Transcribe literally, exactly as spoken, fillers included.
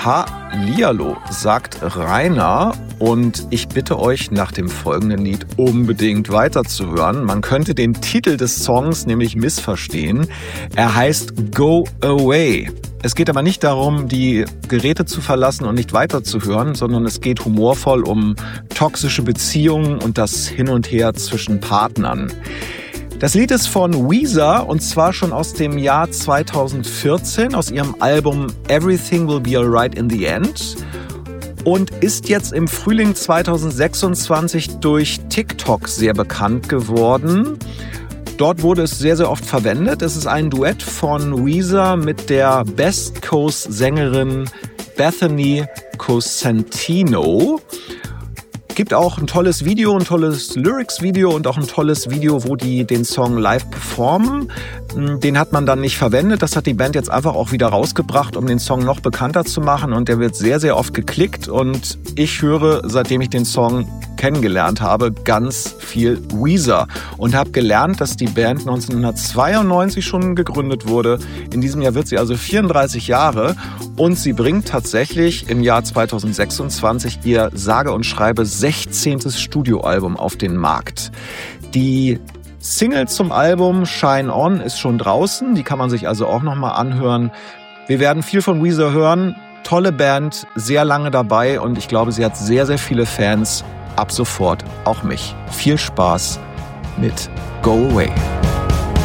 Hallihallo, sagt Rainer, und ich bitte euch, nach dem folgenden Lied unbedingt weiterzuhören. Man könnte den Titel des Songs nämlich missverstehen. Er heißt Go Away. Es geht aber nicht darum, die Geräte zu verlassen und nicht weiterzuhören, sondern es geht humorvoll um toxische Beziehungen und das Hin und Her zwischen Partnern. Das Lied ist von Weezer und zwar schon aus dem Jahr zweitausendvierzehn, aus ihrem Album Everything Will Be Alright in the End, und ist jetzt im Frühling zweitausendsechsundzwanzig durch TikTok sehr bekannt geworden. Dort wurde es sehr, sehr oft verwendet. Es ist ein Duett von Weezer mit der Best Coast-Sängerin Bethany Cosentino. Gibt auch ein tolles Video, ein tolles Lyrics-Video und auch ein tolles Video, wo die den Song live performen. Den hat man dann nicht verwendet. Das hat die Band jetzt einfach auch wieder rausgebracht, um den Song noch bekannter zu machen. Und der wird sehr, sehr oft geklickt. Und ich höre, seitdem ich den Song kennengelernt habe, ganz viel Weezer. Und habe gelernt, dass die Band neunzehnhundertzweiundneunzig schon gegründet wurde. In diesem Jahr wird sie also vierunddreißig Jahre. Und sie bringt tatsächlich im Jahr zweitausendsechsundzwanzig ihr sage und schreibe sechzehntes Studioalbum auf den Markt. Die Single zum Album Shine On ist schon draußen, die kann man sich also auch nochmal anhören. Wir werden viel von Weezer hören, tolle Band, sehr lange dabei und ich glaube, sie hat sehr, sehr viele Fans, ab sofort auch mich. Viel Spaß mit Go Away.